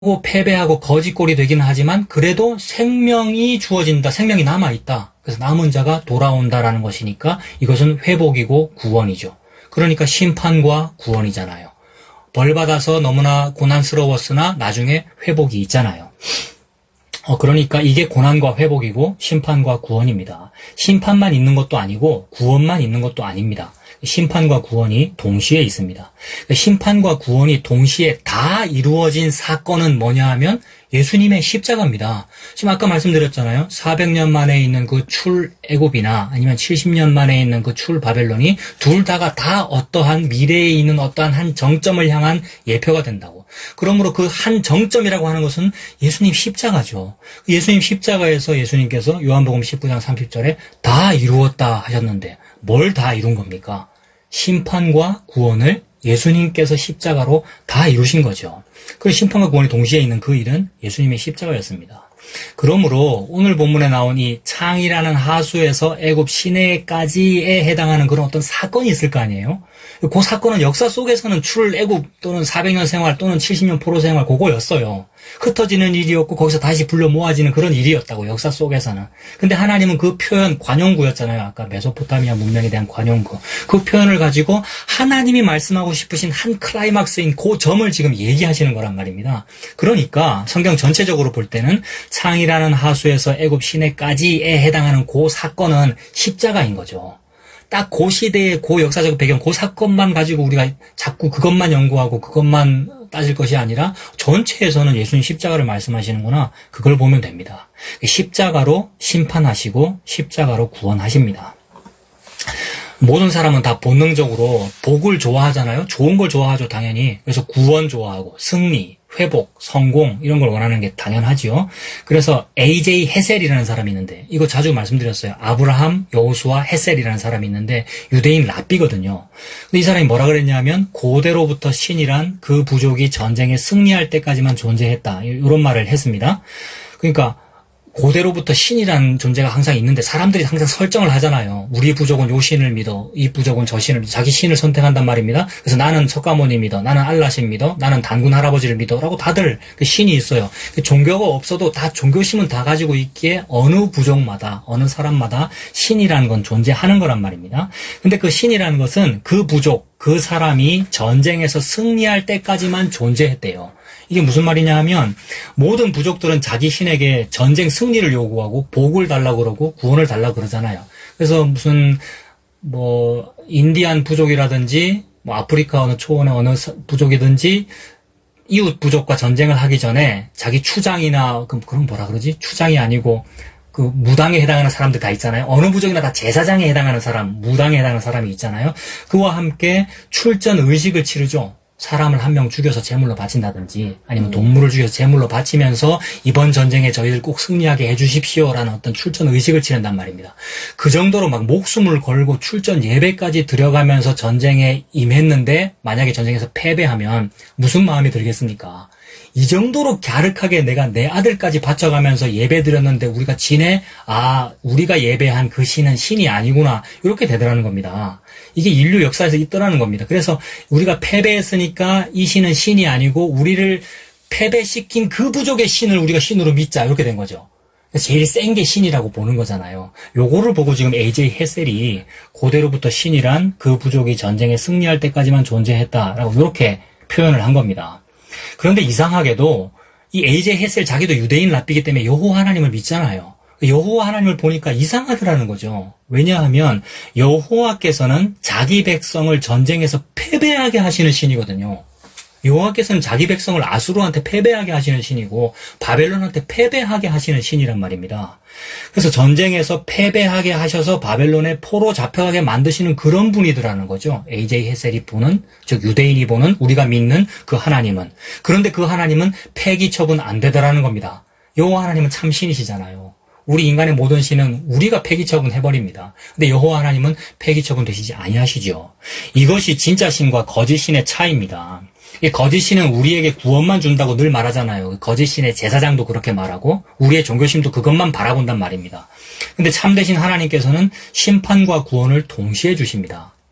패배하고 거지꼴이 되기는 하지만 그래도 생명이 주어진다, 생명이 남아있다. 그래서 남은 자가 돌아온다라는 것이니까 이것은 회복이고 구원이죠. 그러니까 심판과 구원이잖아요. 벌 받아서 너무나 고난스러웠으나 나중에 회복이 있잖아요. 그러니까 이게 고난과 회복이고 심판과 구원입니다. 심판만 있는 것도 아니고 구원만 있는 것도 아닙니다. 심판과 구원이 동시에 있습니다. 심판과 구원이 동시에 다 이루어진 사건은 뭐냐 하면 예수님의 십자가입니다. 지금 아까 말씀드렸잖아요. 400년 만에 있는 그 출애굽이나 아니면 70년 만에 있는 그 출바벨론이 둘 다가 다 어떠한 미래에 있는 어떠한 한 정점을 향한 예표가 된다고. 그러므로 그 한 정점이라고 하는 것은 예수님 십자가죠. 예수님 십자가에서 예수님께서 요한복음 19장 30절에 다 이루었다 하셨는데 뭘 다 이룬 겁니까? 심판과 구원을 예수님께서 십자가로 다 이루신 거죠. 그 심판과 구원이 동시에 있는 그 일은 예수님의 십자가였습니다. 그러므로 오늘 본문에 나온 이 창이라는 하수에서 애굽 시내까지에 해당하는 그런 어떤 사건이 있을 거 아니에요? 그 사건은 역사 속에서는 출애굽 또는 400년 생활 또는 70년 포로 생활 그거였어요. 흩어지는 일이었고 거기서 다시 불러 모아지는 그런 일이었다고 역사 속에서는. 근데 하나님은 그 표현 관용구였잖아요. 아까 메소포타미아 문명에 대한 관용구. 그 표현을 가지고 하나님이 말씀하고 싶으신 한 클라이막스인 그 점을 지금 얘기하시는 거란 말입니다. 그러니까 성경 전체적으로 볼 때는 창이라는 하수에서 애굽 시내까지에 해당하는 그 사건은 십자가인 거죠. 딱 그 시대의 그 역사적 배경, 그 사건만 가지고 우리가 자꾸 그것만 연구하고 그것만 따질 것이 아니라 전체에서는 예수님 십자가를 말씀하시는구나. 그걸 보면 됩니다. 십자가로 심판하시고 십자가로 구원하십니다. 모든 사람은 다 본능적으로 복을 좋아하잖아요. 좋은 걸 좋아하죠, 당연히. 그래서 구원 좋아하고 승리, 회복, 성공 이런 걸 원하는 게 당연하지요. 그래서 AJ 헤셀이라는 사람이 있는데 이거 자주 말씀드렸어요. 아브라함, 여호수아, 헤셀이라는 사람이 있는데 유대인 랍비거든요. 근데 이 사람이 뭐라 그랬냐면 고대로부터 신이란 그 부족이 전쟁에 승리할 때까지만 존재했다. 이런 말을 했습니다. 그러니까 고대로부터 신이라는 존재가 항상 있는데 사람들이 항상 설정을 하잖아요. 우리 부족은 요 신을 믿어, 이 부족은 저 신을 믿어. 자기 신을 선택한단 말입니다. 그래서 나는 석가모니 믿어, 나는 알라신 믿어, 나는 단군 할아버지를 믿어 라고 다들 그 신이 있어요. 종교가 없어도 다 종교심은 다 가지고 있기에 어느 부족마다 어느 사람마다 신이라는 건 존재하는 거란 말입니다. 근데 그 신이라는 것은 그 부족, 그 사람이 전쟁에서 승리할 때까지만 존재했대요. 이게 무슨 말이냐 하면 모든 부족들은 자기 신에게 전쟁 승리를 요구하고 복을 달라고 그러고 구원을 달라고 그러잖아요. 그래서 무슨 인디안 부족이라든지 아프리카 어느 초원의 어느 부족이든지 이웃 부족과 전쟁을 하기 전에 자기 추장이나 그럼 뭐라 그러지? 추장이 아니고 그 무당에 해당하는 사람들 다 있잖아요. 어느 부족이나 다 제사장에 해당하는 사람, 무당에 해당하는 사람이 있잖아요. 그와 함께 출전 의식을 치르죠. 사람을 한 명 죽여서 제물로 바친다든지 아니면 동물을 죽여서 제물로 바치면서 이번 전쟁에 저희들 꼭 승리하게 해주십시오라는 어떤 출전 의식을 치른단 말입니다. 그 정도로 막 목숨을 걸고 출전 예배까지 들여가면서 전쟁에 임했는데 만약에 전쟁에서 패배하면 무슨 마음이 들겠습니까? 이 정도로 갸륵하게 내가 내 아들까지 바쳐가면서 예배 드렸는데 우리가 지네? 우리가 예배한 그 신은 신이 아니구나. 이렇게 되더라는 겁니다. 이게 인류 역사에서 있더라는 겁니다. 그래서 우리가 패배했으니까 이 신은 신이 아니고 우리를 패배시킨 그 부족의 신을 우리가 신으로 믿자. 이렇게 된 거죠. 제일 센 게 신이라고 보는 거잖아요. 요거를 보고 지금 AJ 헤셀이 고대로부터 신이란 그 부족이 전쟁에 승리할 때까지만 존재했다라고 이렇게 표현을 한 겁니다. 그런데 이상하게도 이 AJ 헤셀 자기도 유대인 랍비이기 때문에 여호와 하나님을 믿잖아요. 여호와 하나님을 보니까 이상하더라는 거죠. 왜냐하면 여호와께서는 자기 백성을 전쟁에서 패배하게 하시는 신이거든요. 여호와께서는 자기 백성을 아수르한테 패배하게 하시는 신이고 바벨론한테 패배하게 하시는 신이란 말입니다. 그래서 전쟁에서 패배하게 하셔서 바벨론에 포로 잡혀가게 만드시는 그런 분이더라는 거죠. AJ 헤셀이 보는, 즉 유대인이 보는 우리가 믿는 그 하나님은. 그런데 그 하나님은 폐기 처분 안 되더라는 겁니다. 여호와 하나님은 참 신이시잖아요. 우리 인간의 모든 신은 우리가 폐기 처분해버립니다. 근데 여호와 하나님은 폐기 처분되시지 아니하시죠. 이것이 진짜 신과 거짓 신의 차이입니다. 거짓 신은 우리에게 구원만 준다고 늘 말하잖아요. 거짓 신의 제사장도 그렇게 말하고 우리의 종교심도 그것만 바라본단 말입니다. 근데 참되신 하나님께서는 심판과 구원을 동시에 주십니다.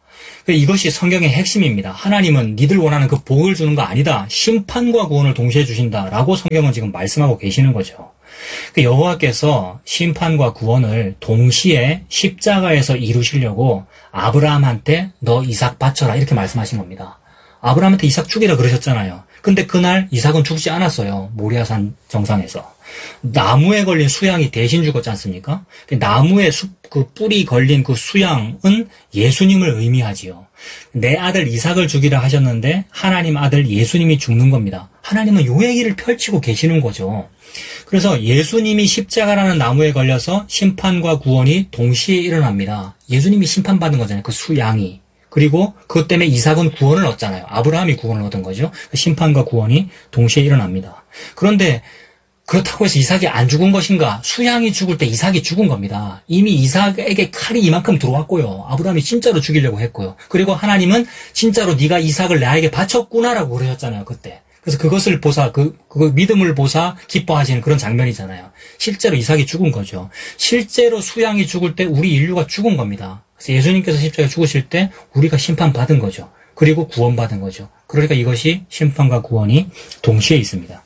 이것이 성경의 핵심입니다. 하나님은 니들 원하는 그 복을 주는 거 아니다. 심판과 구원을 동시에 주신다라고 성경은 지금 말씀하고 계시는 거죠. 여호와께서 심판과 구원을 동시에 십자가에서 이루시려고 아브라함한테 너 이삭 바쳐라 이렇게 말씀하신 겁니다. 아브라함한테 이삭 죽이라 그러셨잖아요. 근데 그날 이삭은 죽지 않았어요. 모리아산 정상에서. 나무에 걸린 수양이 대신 죽었지 않습니까? 나무에 그 뿌리 걸린 그 수양은 예수님을 의미하지요. 내 아들 이삭을 죽이라 하셨는데 하나님 아들 예수님이 죽는 겁니다. 하나님은 요 얘기를 펼치고 계시는 거죠. 그래서 예수님이 십자가라는 나무에 걸려서 심판과 구원이 동시에 일어납니다. 예수님이 심판받은 거잖아요. 그 수양이. 그리고 그것 때문에 이삭은 구원을 얻잖아요. 아브라함이 구원을 얻은 거죠. 심판과 구원이 동시에 일어납니다. 그런데 그렇다고 해서 이삭이 안 죽은 것인가? 수양이 죽을 때 이삭이 죽은 겁니다. 이미 이삭에게 칼이 이만큼 들어왔고요. 아브라함이 진짜로 죽이려고 했고요. 그리고 하나님은 진짜로 네가 이삭을 나에게 바쳤구나라고 그러셨잖아요. 그때. 그래서 그것을 보사, 그 믿음을 보사 기뻐하시는 그런 장면이잖아요. 실제로 이삭이 죽은 거죠. 실제로 수양이 죽을 때 우리 인류가 죽은 겁니다. 그래서 예수님께서 십자가에 죽으실 때 우리가 심판받은 거죠. 그리고 구원받은 거죠. 그러니까 이것이 심판과 구원이 동시에 있습니다.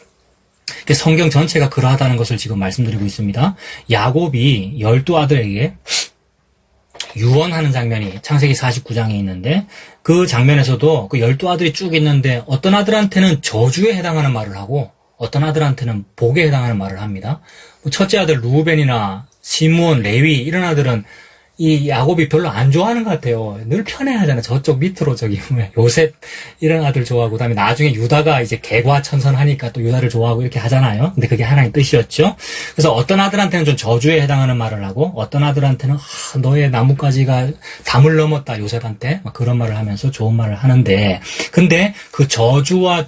성경 전체가 그러하다는 것을 지금 말씀드리고 있습니다. 야곱이 12아들에게 유언하는 장면이 창세기 49장에 있는데 그 장면에서도 그 12아들이 쭉 있는데 어떤 아들한테는 저주에 해당하는 말을 하고 어떤 아들한테는 복에 해당하는 말을 합니다. 첫째 아들 루벤이나 시므온, 레위 이런 아들은 이 야곱이 별로 안 좋아하는 것 같아요. 늘 편애하잖아요. 저쪽 밑으로 요셉 이런 아들 좋아하고 그다음에 나중에 유다가 이제 개과천선하니까 또 유다를 좋아하고 이렇게 하잖아요. 근데 그게 하나님 뜻이었죠. 그래서 어떤 아들한테는 좀 저주에 해당하는 말을 하고 어떤 아들한테는 너의 나뭇가지가 담을 넘었다 요셉한테 막 그런 말을 하면서 좋은 말을 하는데 근데 그 저주와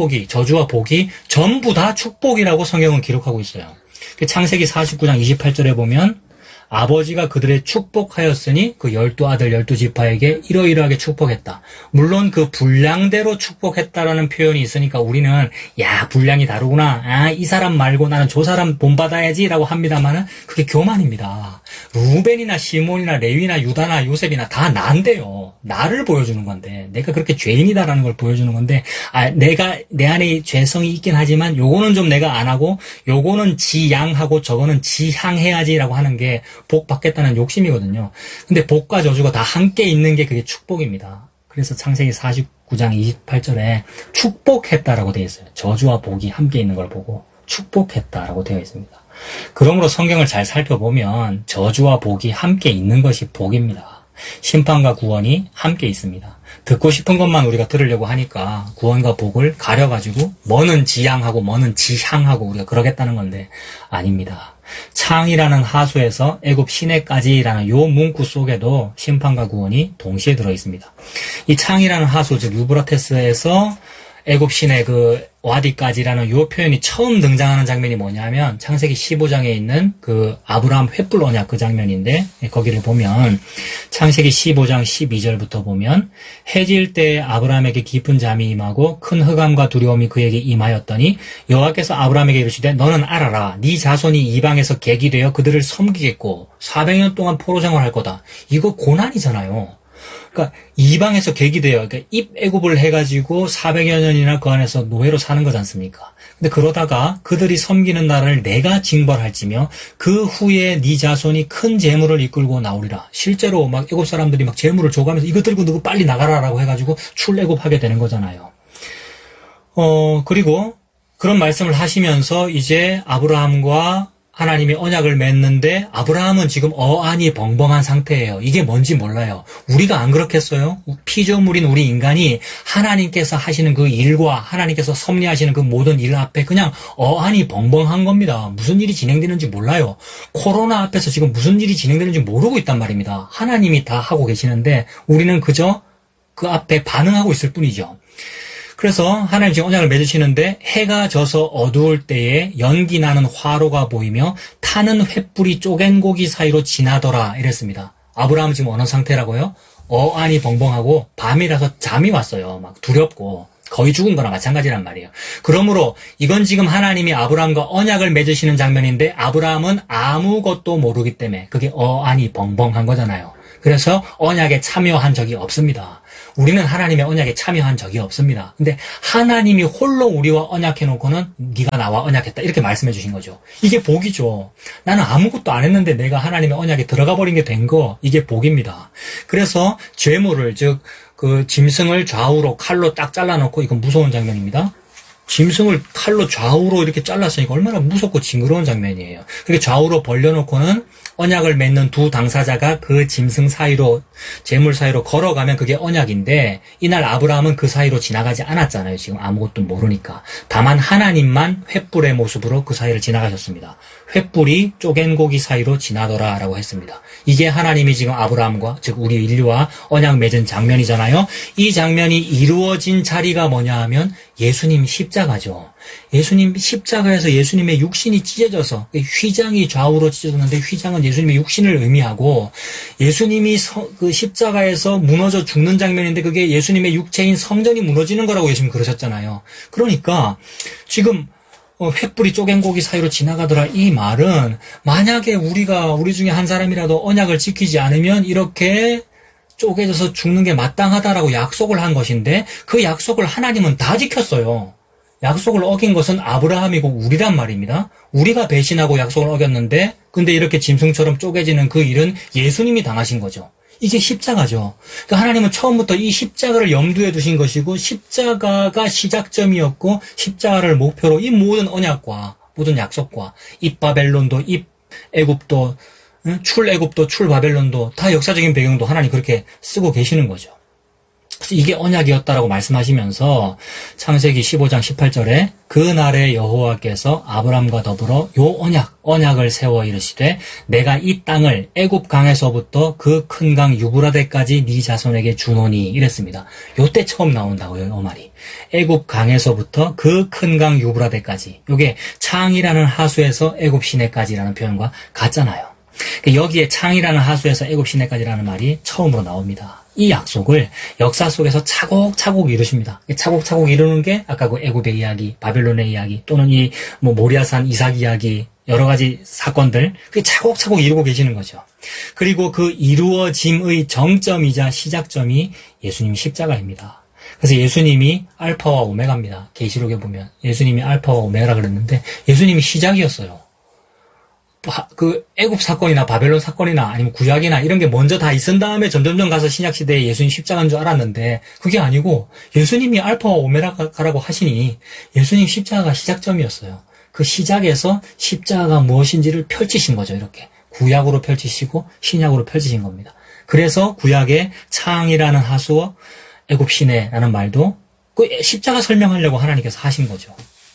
복이 전부 다 축복이라고 성경은 기록하고 있어요. 창세기 49장 28절에 보면 아버지가 그들의 축복하였으니 그 12아들 12지파에게 이러이러하게 축복했다. 물론 그 분량대로 축복했다라는 표현이 있으니까 우리는 야 분량이 다르구나. 이 사람 말고 나는 저 사람 본받아야지 라고 합니다만은 그게 교만입니다. 루벤이나 시몬이나 레위나 유다나 요셉이나 다 난데요. 나를 보여주는 건데 내가 그렇게 죄인이다라는 걸 보여주는 건데 내가 내 안에 죄성이 있긴 하지만 요거는 좀 내가 안 하고 요거는 지양하고 저거는 지향해야지라고 하는 게 복 받겠다는 욕심이거든요. 근데 복과 저주가 다 함께 있는 게 그게 축복입니다. 그래서 창세기 49장 28절에 축복했다라고 되어 있어요. 저주와 복이 함께 있는 걸 보고 축복했다라고 되어 있습니다. 그러므로 성경을 잘 살펴보면 저주와 복이 함께 있는 것이 복입니다. 심판과 구원이 함께 있습니다. 듣고 싶은 것만 우리가 들으려고 하니까 구원과 복을 가려가지고 뭐는 지향하고 뭐는 지향하고 우리가 그러겠다는 건데 아닙니다. 창이라는 하수에서 애굽 시내까지라는 요 문구 속에도 심판과 구원이 동시에 들어있습니다. 이 창이라는 하수, 즉 유브라테스에서 애굽 시내 그 와디까지라는 요 표현이 처음 등장하는 장면이 뭐냐면 창세기 15장에 있는 그 아브라함 횃불 언약 그 장면인데 거기를 보면 창세기 15장 12절부터 보면 해질 때에 아브라함에게 깊은 잠이 임하고 큰 흑암과 두려움이 그에게 임하였더니 여호와께서 아브라함에게 이르시되 너는 알아라 네 자손이 이방에서 객이 되어 그들을 섬기겠고 400년 동안 포로 생활할 거다. 이거 고난이잖아요. 그러니까 이방에서 객이 돼요. 그러니까 입애굽을 해가지고 400여 년이나 그 안에서 노예로 사는 거지 않습니까? 근데 그러다가 그들이 섬기는 나라를 내가 징벌할지며 그 후에 네 자손이 큰 재물을 이끌고 나오리라. 실제로 막 애굽 사람들이 막 재물을 줘가면서 이거 들고 누구 빨리 나가라라고 해가지고 출애굽하게 되는 거잖아요. 그리고 그런 말씀을 하시면서 이제 아브라함과 하나님이 언약을 맺는데 아브라함은 지금 어안이 벙벙한 상태예요. 이게 뭔지 몰라요. 우리가 안 그렇겠어요? 피조물인 우리 인간이 하나님께서 하시는 그 일과 하나님께서 섭리하시는 그 모든 일 앞에 그냥 어안이 벙벙한 겁니다. 무슨 일이 진행되는지 몰라요. 코로나 앞에서 지금 무슨 일이 진행되는지 모르고 있단 말입니다. 하나님이 다 하고 계시는데 우리는 그저 그 앞에 반응하고 있을 뿐이죠. 그래서 하나님 지금 언약을 맺으시는데 해가 져서 어두울 때에 연기 나는 화로가 보이며 타는 횃불이 쪼갠 고기 사이로 지나더라 이랬습니다. 아브라함은 지금 어느 상태라고요? 어안이 벙벙하고 밤이라서 잠이 왔어요. 막 두렵고 거의 죽은 거나 마찬가지란 말이에요. 그러므로 이건 지금 하나님이 아브라함과 언약을 맺으시는 장면인데 아브라함은 아무것도 모르기 때문에 그게 어안이 벙벙한 거잖아요. 그래서 언약에 참여한 적이 없습니다. 우리는 하나님의 언약에 참여한 적이 없습니다. 근데 하나님이 홀로 우리와 언약해놓고는 네가 나와 언약했다 이렇게 말씀해 주신 거죠. 이게 복이죠. 나는 아무것도 안 했는데 내가 하나님의 언약에 들어가 버린 게 된 거, 이게 복입니다. 그래서 죄물을, 즉 그 짐승을 좌우로 칼로 딱 잘라놓고, 이건 무서운 장면입니다. 짐승을 칼로 좌우로 이렇게 잘랐으니까 얼마나 무섭고 징그러운 장면이에요. 그렇게 좌우로 벌려놓고는 언약을 맺는 두 당사자가 그 짐승 사이로, 제물 사이로 걸어가면 그게 언약인데, 이날 아브라함은 그 사이로 지나가지 않았잖아요. 지금 아무것도 모르니까. 다만 하나님만 횃불의 모습으로 그 사이를 지나가셨습니다. 횃불이 쪼갠 고기 사이로 지나더라 라고 했습니다. 이게 하나님이 지금 아브라함과, 즉 우리 인류와 언약 맺은 장면이잖아요. 이 장면이 이루어진 자리가 뭐냐 하면 예수님 십자가죠. 예수님 십자가에서 예수님의 육신이 찢어져서, 휘장이 좌우로 찢어졌는데 휘장은 예수님의 육신을 의미하고, 예수님이 그 십자가에서 무너져 죽는 장면인데 그게 예수님의 육체인 성전이 무너지는 거라고 예수님 그러셨잖아요. 그러니까 지금 횃불이 쪼갠 고기 사이로 지나가더라, 이 말은 만약에 우리 중에 한 사람이라도 언약을 지키지 않으면 이렇게 쪼개져서 죽는 게 마땅하다라고 약속을 한 것인데, 그 약속을 하나님은 다 지켰어요. 약속을 어긴 것은 아브라함이고 우리란 말입니다. 우리가 배신하고 약속을 어겼는데, 근데 이렇게 짐승처럼 쪼개지는 그 일은 예수님이 당하신 거죠. 이게 십자가죠. 그러니까 하나님은 처음부터 이 십자가를 염두에 두신 것이고, 십자가가 시작점이었고, 십자가를 목표로 이 모든 언약과 모든 약속과, 입바벨론도, 입애굽도, 출애굽도, 출바벨론도 다 역사적인 배경도 하나님 그렇게 쓰고 계시는 거죠. 그래서 이게 언약이었다라고 말씀하시면서 창세기 15장 18절에 그날에 여호와께서 아브람과 더불어 요 언약을 세워 이르시되 내가 이 땅을 애굽 강에서부터 그 큰 강 유브라데까지 네 자손에게 주노니 이랬습니다. 요때 처음 나온다고요, 요 말이. 애굽 강에서부터 그 큰 강 유브라데까지. 요게 창이라는 하수에서 애굽 시내까지라는 표현과 같잖아요. 여기에 창이라는 하수에서 애굽 시내까지라는 말이 처음으로 나옵니다. 이 약속을 역사 속에서 차곡차곡 이루십니다. 차곡차곡 이루는 게 아까 그 애굽의 이야기, 바벨론의 이야기, 또는 이 모리아산 이삭 이야기, 여러 가지 사건들, 그게 차곡차곡 이루고 계시는 거죠. 그리고 그 이루어짐의 정점이자 시작점이 예수님 십자가입니다. 그래서 예수님이 알파와 오메가입니다. 계시록에 보면 예수님이 알파와 오메가라 그랬는데 예수님이 시작이었어요. 그 애굽 사건이나 바벨론 사건이나 아니면 구약이나 이런 게 먼저 다 있은 다음에 점점점 가서 신약 시대에 예수님 십자가인 줄 알았는데 그게 아니고 예수님이 알파와 오메가라고 하시니 예수님 십자가가 시작점이었어요. 그 시작에서 십자가가 무엇인지를 펼치신 거죠. 이렇게 구약으로 펼치시고 신약으로 펼치신 겁니다. 그래서 구약의 창이라는 하수와 애굽 시내라는 말도 그 십자가 설명하려고 하나님께서 하신 거죠.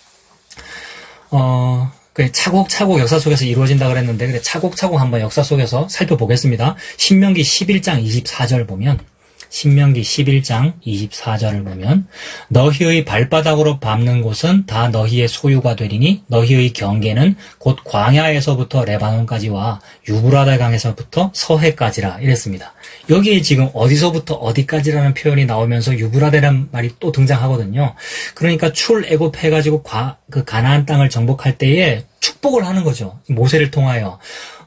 차곡차곡 역사 속에서 이루어진다 그랬는데, 그래, 차곡차곡 한번 역사 속에서 살펴보겠습니다. 신명기 11장 24절 보면, 신명기 11장 24절을 보면, 너희의 발바닥으로 밟는 곳은 다 너희의 소유가 되리니, 너희의 경계는 곧 광야에서부터 레바논까지와 유브라데 강에서부터 서해까지라, 이랬습니다. 여기에 지금 어디서부터 어디까지라는 표현이 나오면서 유브라데라는 말이 또 등장하거든요. 그러니까 출애굽 해가지고 그 가나안 땅을 정복할 때에 축복을 하는 거죠. 모세를 통하여.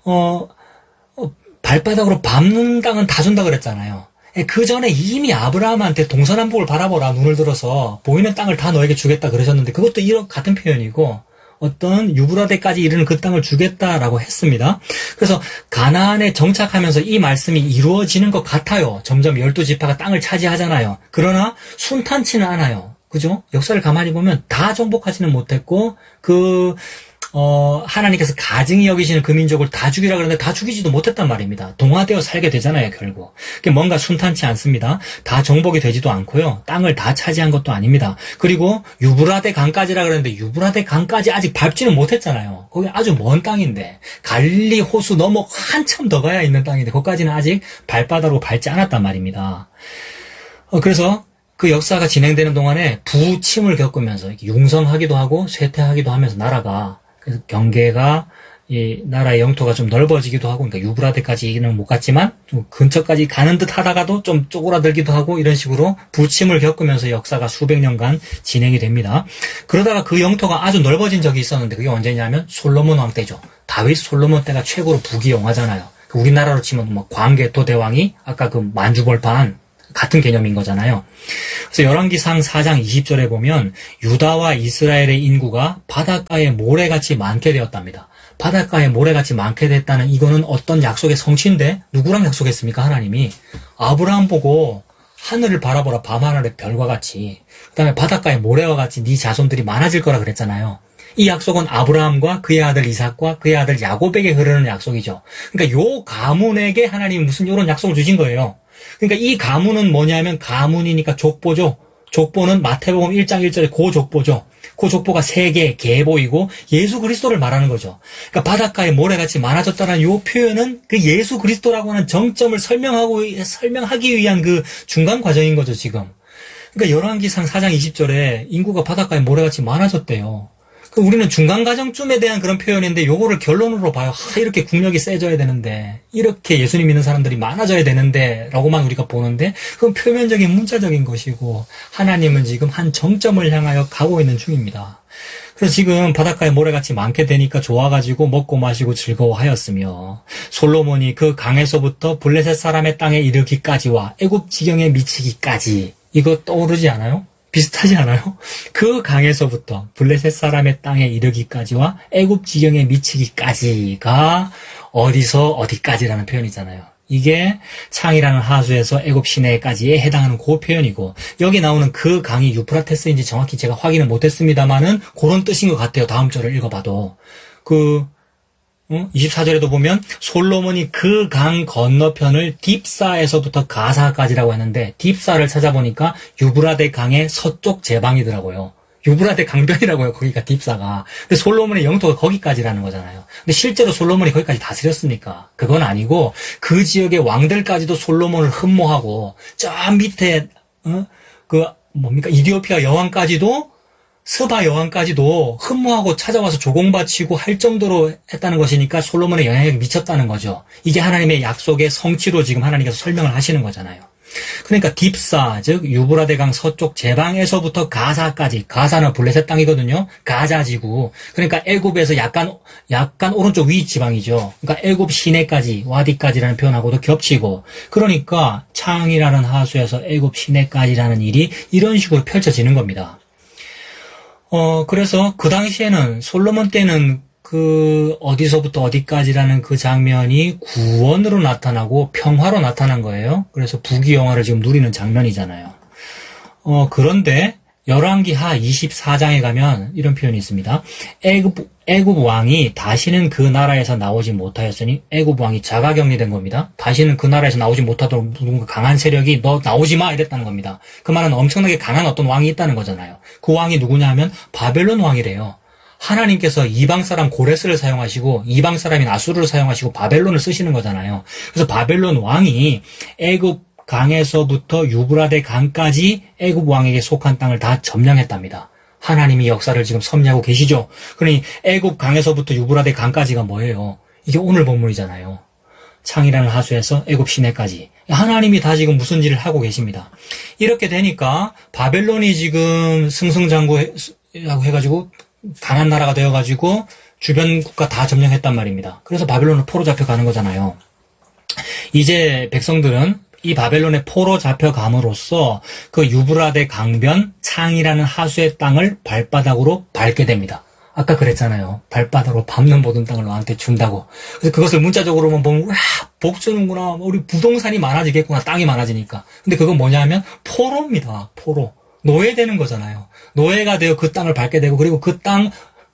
발바닥으로 밟는 땅은 다 준다 그랬잖아요. 그 전에 이미 아브라함한테 동서남북을 바라보라, 눈을 들어서 보이는 땅을 다 너에게 주겠다 그러셨는데, 그것도 이런 같은 표현이고, 어떤 유브라데까지 이르는 그 땅을 주겠다라고 했습니다. 그래서 가나안에 정착하면서 이 말씀이 이루어지는 것 같아요. 점점 12지파가 땅을 차지하잖아요. 그러나 순탄치는 않아요. 그죠? 역사를 가만히 보면 다 정복하지는 못했고, 하나님께서 가증히 여기시는 그 민족을 다 죽이라 그러는데 다 죽이지도 못했단 말입니다. 동화되어 살게 되잖아요, 결국. 뭔가 순탄치 않습니다. 다 정복이 되지도 않고요. 땅을 다 차지한 것도 아닙니다. 그리고 유브라데 강까지라 그러는데 유브라데 강까지 아직 밟지는 못했잖아요. 거기 아주 먼 땅인데, 갈릴리 호수 넘어 한참 더 가야 있는 땅인데, 거기까지는 아직 발바닥으로 밟지 않았단 말입니다. 그래서 그 역사가 진행되는 동안에 부침을 겪으면서 융성하기도 하고 쇠퇴하기도 하면서 나라가, 그래서 경계가, 이 나라의 영토가 좀 넓어지기도 하고, 그러니까 유브라데까지는 못 갔지만 좀 근처까지 가는 듯 하다가도 좀 쪼그라들기도 하고, 이런 식으로 부침을 겪으면서 역사가 수백 년간 진행이 됩니다. 그러다가 그 영토가 아주 넓어진 적이 있었는데, 그게 언제냐면 솔로몬 왕 때죠. 다윗 솔로몬 때가 최고로 부귀영화잖아요. 우리나라로 치면 뭐 광개토 대왕이 아까 그 만주벌판 같은 개념인 거잖아요. 그래서 열왕기상 4장 20절에 보면 유다와 이스라엘의 인구가 바닷가에 모래같이 많게 되었답니다. 바닷가에 모래같이 많게 됐다는 이거는 어떤 약속의 성취인데 누구랑 약속했습니까? 하나님이 아브라함 보고 하늘을 바라보라 밤하늘의 별과 같이, 그 다음에 바닷가에 모래와 같이 네 자손들이 많아질 거라 그랬잖아요. 이 약속은 아브라함과 그의 아들 이삭과 그의 아들 야곱에게 흐르는 약속이죠. 그러니까 요 가문에게 하나님이 무슨 이런 약속을 주신 거예요. 그러니까 이 가문은 뭐냐면 가문이니까 족보죠. 족보는 마태복음 1장 1절에 그 족보죠. 그 족보가 세계, 계보이고 예수 그리스도를 말하는 거죠. 그러니까 바닷가에 모래같이 많아졌다는 요 표현은 그 예수 그리스도라고 하는 정점을 설명하기 위한 그 중간 과정인 거죠, 지금. 그러니까 열왕기상 4장 20절에 인구가 바닷가에 모래같이 많아졌대요. 우리는 중간 과정쯤에 대한 그런 표현인데 요거를 결론으로 봐요. 이렇게 국력이 세져야 되는데, 이렇게 예수님 믿는 사람들이 많아져야 되는데 라고만 우리가 보는데, 그건 표면적인 문자적인 것이고 하나님은 지금 한 정점을 향하여 가고 있는 중입니다. 그래서 지금 바닷가에 모래같이 많게 되니까 좋아가지고 먹고 마시고 즐거워하였으며, 솔로몬이 그 강에서부터 블레셋 사람의 땅에 이르기까지와 애굽 지경에 미치기까지, 이거 떠오르지 않아요? 비슷하지 않아요? 그 강에서부터 블레셋 사람의 땅에 이르기까지와 애굽 지경에 미치기까지가 어디서 어디까지라는 표현이잖아요. 이게 창이라는 하수에서 애굽 시내까지에 해당하는 그 표현이고, 여기 나오는 그 강이 유프라테스인지 정확히 제가 확인을 못했습니다만은 그런 뜻인 것 같아요. 다음 절을 읽어봐도. 24절에도 보면 솔로몬이 그 강 건너편을 딥사에서부터 가사까지라고 했는데, 딥사를 찾아보니까 유브라데 강의 서쪽 제방이더라고요. 유브라데 강변이라고요, 거기가 딥사가. 근데 솔로몬의 영토가 거기까지라는 거잖아요. 근데 실제로 솔로몬이 거기까지 다스렸습니까? 그건 아니고 그 지역의 왕들까지도 솔로몬을 흠모하고, 저 밑에 이디오피아 여왕까지도, 스바 여왕까지도 흠모하고 찾아와서 조공바치고 할 정도로 했다는 것이니까 솔로몬의 영향력이 미쳤다는 거죠. 이게 하나님의 약속의 성취로 지금 하나님께서 설명을 하시는 거잖아요. 그러니까 딥사, 즉 유브라데강 서쪽 제방에서부터 가사까지, 가사는 블레셋 땅이거든요. 가자지구. 그러니까 애굽에서 약간 오른쪽 위 지방이죠. 그러니까 애굽 시내까지, 와디까지라는 표현하고도 겹치고, 그러니까 창이라는 하수에서 애굽 시내까지라는 일이 이런 식으로 펼쳐지는 겁니다. 그래서 그 당시에는, 솔로몬 때는 어디서부터 어디까지라는 그 장면이 구원으로 나타나고 평화로 나타난 거예요. 그래서 부귀영화를 지금 누리는 장면이잖아요. 그런데 열왕기하 24장에 가면 이런 표현이 있습니다. 애굽 왕이 다시는 그 나라에서 나오지 못하였으니, 애굽 왕이 자가격리된 겁니다. 다시는 그 나라에서 나오지 못하도록 누군가 강한 세력이 너 나오지 마 이랬다는 겁니다. 그 말은 엄청나게 강한 어떤 왕이 있다는 거잖아요. 그 왕이 누구냐 하면 바벨론 왕이래요. 하나님께서 이방 사람 고레스를 사용하시고 이방 사람인 아수르를 사용하시고 바벨론을 쓰시는 거잖아요. 그래서 바벨론 왕이 애굽 강에서부터 유브라데 강까지 애굽 왕에게 속한 땅을 다 점령했답니다. 하나님이 역사를 지금 섭리하고 계시죠. 그러니 애굽 강에서부터 유브라데 강까지가 뭐예요? 이게 오늘 본문이잖아요. 창이라는 하수에서 애굽 시내까지. 하나님이 다 지금 무슨 일을 하고 계십니다. 이렇게 되니까 바벨론이 지금 승승장구하고 해가지고 강한 나라가 되어가지고 주변 국가 다 점령했단 말입니다. 그래서 바벨론을 포로 잡혀가는 거잖아요. 이제 백성들은 이 바벨론의 포로 잡혀감으로써 그 유브라데 강변 창이라는 하수의 땅을 발바닥으로 밟게 됩니다. 아까 그랬잖아요. 발바닥으로 밟는 모든 땅을 너한테 준다고. 그래서 그것을 문자적으로만 보면, 와, 복 주는구나. 우리 부동산이 많아지겠구나. 땅이 많아지니까. 근데 그건 뭐냐 하면 포로입니다. 포로. 노예되는 거잖아요. 노예가 되어 그 땅을 밟게 되고, 그리고 그 땅,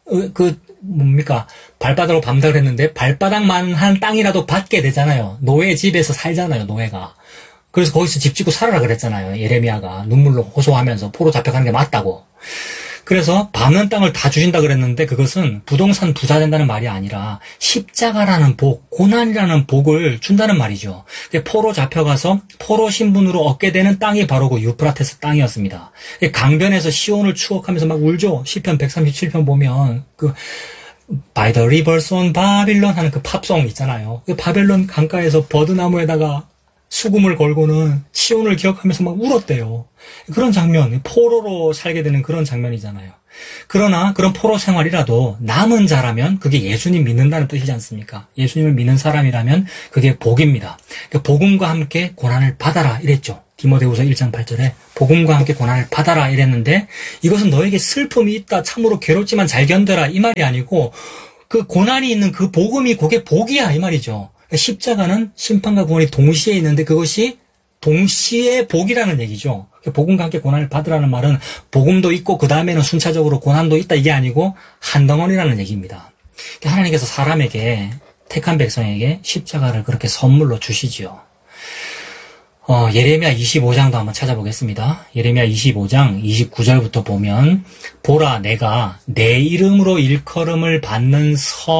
발바닥으로 밟는다 그랬는데, 발바닥만 한 땅이라도 받게 되잖아요. 노예 집에서 살잖아요, 노예가. 그래서 거기서 집 짓고 살아라 그랬잖아요. 예레미야가 눈물로 호소하면서 포로 잡혀가는 게 맞다고. 그래서 밟는 땅을 다 주신다 그랬는데, 그것은 부동산 부자 된다는 말이 아니라 십자가라는 복, 고난이라는 복을 준다는 말이죠. 포로 잡혀가서 포로 신분으로 얻게 되는 땅이 바로 그 유프라테스 땅이었습니다. 강변에서 시온을 추억하면서 막 울죠. 시편 137편 보면 By the rivers on Babylon 하는 그 팝송 있잖아요. 바벨론 강가에서 버드나무에다가 수금을 걸고는 치혼을 기억하면서 막 울었대요. 그런 장면, 포로로 살게 되는 그런 장면이잖아요. 그러나 그런 포로 생활이라도 남은 자라면 그게 예수님 믿는다는 뜻이지 않습니까? 예수님을 믿는 사람이라면 그게 복입니다. 복음과 함께 고난을 받아라 이랬죠. 디모데후서 1장 8절에 복음과 함께 고난을 받아라 이랬는데 이것은 너에게 슬픔이 있다, 참으로 괴롭지만 잘 견뎌라 이 말이 아니고 그 고난이 있는 그 복음이 그게 복이야 이 말이죠. 십자가는 심판과 구원이 동시에 있는데 그것이 동시에 복이라는 얘기죠. 복음과 함께 고난을 받으라는 말은 복음도 있고 그 다음에는 순차적으로 고난도 있다 이게 아니고 한 덩어리라는 얘기입니다. 하나님께서 사람에게 택한 백성에게 십자가를 그렇게 선물로 주시지요. 예레미야 25장도 한번 찾아보겠습니다. 예레미야 25장 29절부터 보면 보라 내가 내 이름으로 일컬음을 받는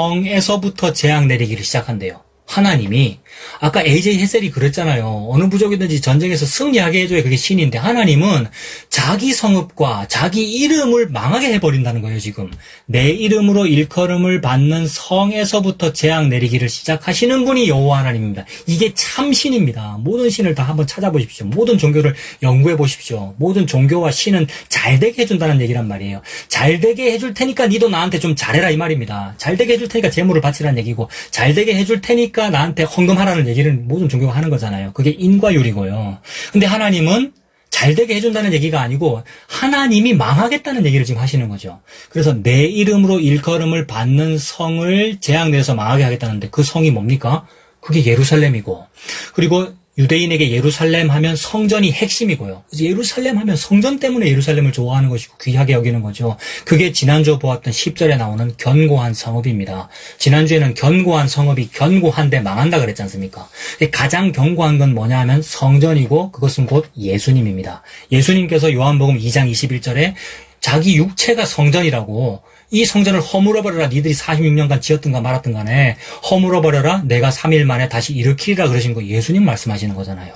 성에서부터 재앙 내리기를 시작한대요. 하나님이 아까 AJ 헤셀이 그랬잖아요. 어느 부족이든지 전쟁에서 승리하게 해줘야 그게 신인데 하나님은 자기 성읍과 자기 이름을 망하게 해버린다는 거예요. 지금 내 이름으로 일컬음을 받는 성에서부터 재앙 내리기를 시작하시는 분이 여호와 하나님입니다. 이게 참 신입니다. 모든 신을 다 한번 찾아보십시오. 모든 종교를 연구해 보십시오. 모든 종교와 신은 잘되게 해준다는 얘기란 말이에요. 잘되게 해줄 테니까 니도 나한테 좀 잘해라 이 말입니다. 잘되게 해줄 테니까 재물을 바치라는 얘기고 잘되게 해줄 테니까 나한테 헌금하라는 얘기를 모든 종교가 하는 거잖아요. 그게 인과율이고요. 근데 하나님은 잘되게 해준다는 얘기가 아니고 하나님이 망하겠다는 얘기를 지금 하시는 거죠. 그래서 내 이름으로 일컬음을 받는 성을 재앙내서 망하게 하겠다는데 그 성이 뭡니까? 그게 예루살렘이고 그리고 유대인에게 예루살렘 하면 성전이 핵심이고요. 그래서 예루살렘 하면 성전 때문에 예루살렘을 좋아하는 것이고 귀하게 여기는 거죠. 그게 지난주 보았던 10절에 나오는 견고한 성읍입니다. 지난주에는 견고한 성읍이 견고한데 망한다 그랬지 않습니까? 가장 견고한 건 뭐냐 하면 성전이고 그것은 곧 예수님입니다. 예수님께서 요한복음 2장 21절에 자기 육체가 성전이라고 이 성전을 허물어버려라. 니들이 46년간 지었든가 말았든 간에 허물어버려라. 내가 3일 만에 다시 일으키리라 그러신 거 예수님 말씀하시는 거잖아요.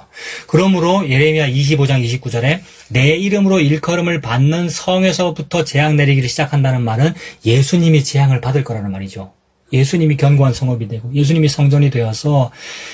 그러므로 예레미야 25장 29절에 내 이름으로 일컬음을 받는 성에서부터 재앙 내리기를 시작한다는 말은 예수님이 재앙을 받을 거라는 말이죠. 예수님이 견고한 성읍이 되고 예수님이 성전이 되어서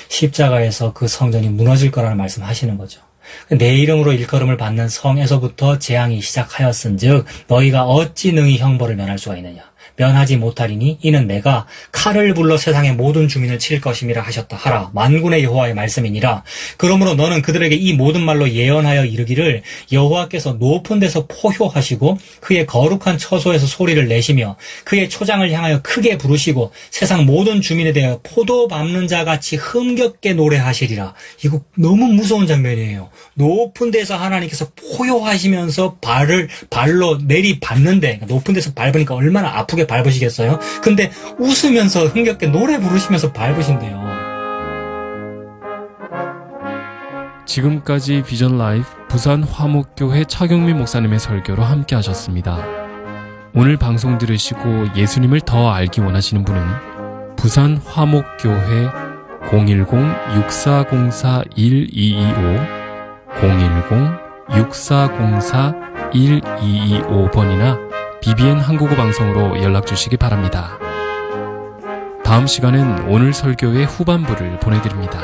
십자가에서 그 성전이 무너질 거라는 말씀하시는 거죠. 내 이름으로 일컬음을 받는 성에서부터 재앙이 시작하였은즉 너희가 어찌 능히 형벌을 면할 수가 있느냐. 면하지 못하리니 이는 내가 칼을 불러 세상의 모든 주민을 칠 것임이라 하셨다 하라. 만군의 여호와의 말씀이니라. 그러므로 너는 그들에게 이 모든 말로 예언하여 이르기를 여호와께서 높은 데서 포효하시고 그의 거룩한 처소에서 소리를 내시며 그의 초장을 향하여 크게 부르시고 세상 모든 주민에 대하여 포도 밟는 자 같이 흥겹게 노래하시리라. 이거 너무 무서운 장면이에요. 높은 데서 하나님께서 포효하시면서 발로 내리밟는데 그러니까 높은 데서 밟으니까 얼마나 아프게 밟으시겠어요? 근데 웃으면서 흥겹게 노래 부르시면서 밟으신대요. 지금까지 비전 라이프 부산 화목교회 차경민 목사님의 설교로 함께 하셨습니다. 오늘 방송 들으시고 예수님을 더 알기 원하시는 분은 부산 화목교회 010-6404-1225 010-6404-1225번이나 BBN 한국어 방송으로 연락 주시기 바랍니다. 다음 시간은 오늘 설교의 후반부를 보내드립니다.